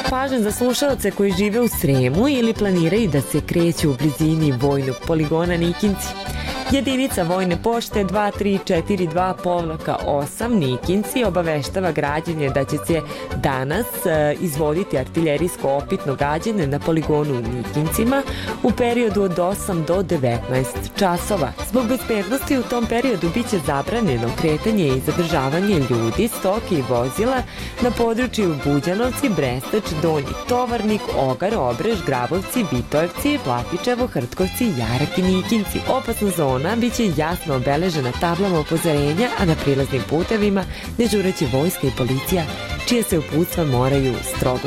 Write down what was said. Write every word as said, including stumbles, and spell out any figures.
Pažnja za slušalce koji žive u Sremu ili planiraju da se kreću u blizini vojnog poligona Nikinci. Jedinica vojne pošte dva tri četiri dva osam Nikinci obaveštava građane da će se danas izvoditi artiljerijsko opitno gađanje na poligonu u Nikincima u periodu od osam do devetnaest časova. Zbog bezbednosti u tom periodu biće zabranjeno kretanje i zadržavanje ljudi, stoke i vozila na području Buđanovci, Brestač, Donji Tovarnik, Ogar, Obrež, Grabovci, Vitojevci, Vlatičevo, Hrtkovci, Jarak i Nikinci. Opasna zona biće jasno obeležena tablama upozorenja, a na prilaznim putevima dežuraće vojska i policija, čije se uputstva moraju strogo